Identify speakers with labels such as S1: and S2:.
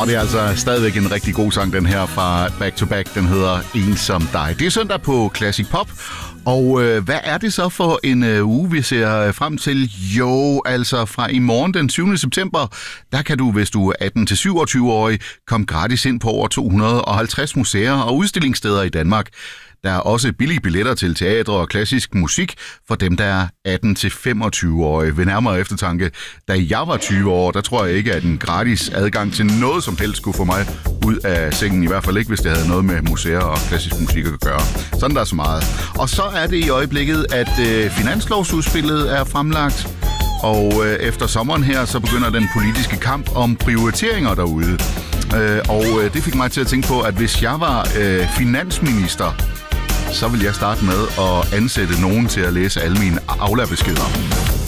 S1: Og det er altså stadigvæk en rigtig god sang, den her fra Back to Back. Den hedder En som dig. Det er søndag på Classic Pop. Og hvad er det så for en uge, vi ser frem til? Jo, altså fra i morgen den 7. september, der kan du, hvis du er 18-27-årig, komme gratis ind på over 250 museer og udstillingssteder i Danmark. Der er også billige billetter til teater og klassisk musik for dem, der er 18-25-årige. Ved nærmere eftertanke, da jeg var 20 år, der tror jeg ikke, at en gratis adgang til noget som helst skulle få mig ud af sengen. I hvert fald ikke, hvis det havde noget med museer og klassisk musik at gøre. Sådan der er så meget. Og så er det i øjeblikket, at finanslovsudspillet er fremlagt. Og efter sommeren her, så begynder den politiske kamp om prioriteringer derude. Og det fik mig til at tænke på, at hvis jeg var finansminister, så vil jeg starte med at ansætte nogen til at læse alle mine Aula-beskeder.